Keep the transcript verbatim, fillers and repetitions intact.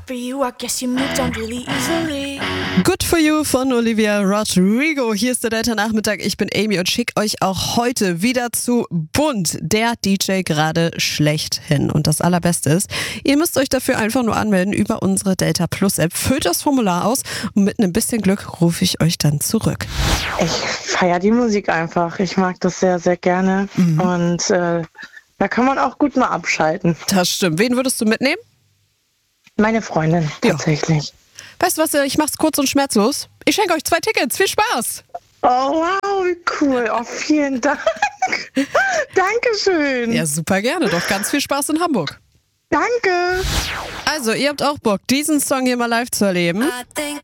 for you, I guess you moved on really easily. Good for you von Olivia Rodrigo. Hier ist der Delta-Nachmittag. Ich bin Amy und schicke euch auch heute wieder zu Bunt, der D J gerade schlechthin. Und das Allerbeste ist, ihr müsst euch dafür einfach nur anmelden über unsere Delta Plus App. Füllt das Formular aus und mit einem bisschen Glück rufe ich euch dann zurück. Ich feiere die Musik einfach. Ich mag das sehr, sehr gerne. Mhm. Und äh, da kann man auch gut mal abschalten. Das stimmt. Wen würdest du mitnehmen? Meine Freundin, tatsächlich. Ja. Weißt du was, ich mach's kurz und schmerzlos. Ich schenke euch zwei Tickets. Viel Spaß! Oh, wow, wie cool. Oh, vielen Dank. Dankeschön. Ja, super gerne. Doch ganz viel Spaß in Hamburg. Danke. Also, ihr habt auch Bock, diesen Song hier mal live zu erleben?